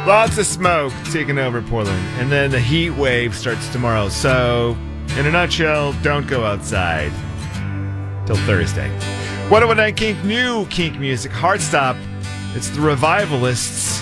Lots of smoke taking over Portland, and then the heat wave starts tomorrow. So, in a nutshell, don't go outside till Thursday. 101.9 Kink, new Kink music, Heartstop. It's the Revivalists.